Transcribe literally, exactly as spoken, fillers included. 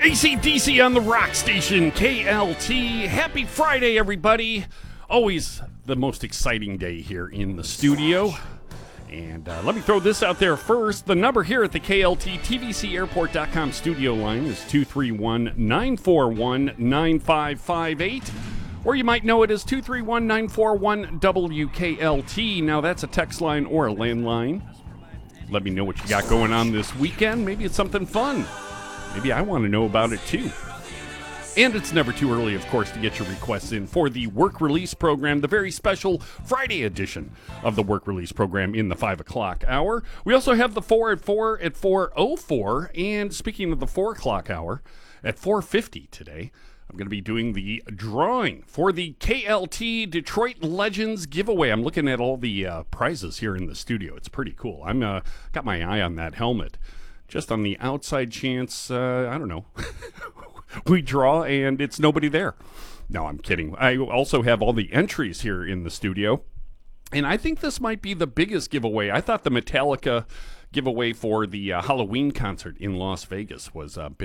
A C D C on the rock station, K L T. Happy Friday, everybody. Always the most exciting day here in the studio. And uh, let me throw this out there first. The number here at the K L T T V C airport dot com studio line is two three one, nine four one, nine five five eight. Or you might know it as two three one, nine four one, W K L T. Now, that's a text line or a landline. Let me know what you got going on this weekend. Maybe it's something fun. Maybe I want to know about it, too. And it's never too early, of course, to get your requests in for the Work Release Program, the very special Friday edition of the Work Release Program in the five o'clock hour. We also have the four at four at four oh four. And speaking of the four o'clock hour, at four fifty today, I'm going to be doing the drawing for the K L T Detroit Legends giveaway. I'm looking at all the uh, prizes here in the studio. It's pretty cool. I'm uh, got my eye on that helmet. Just on the outside chance, uh, I don't know, we draw and it's nobody there. No, I'm kidding. I also have all the entries here in the studio. And I think this might be the biggest giveaway. I thought the Metallica giveaway for the uh, Halloween concert in Las Vegas was uh, big.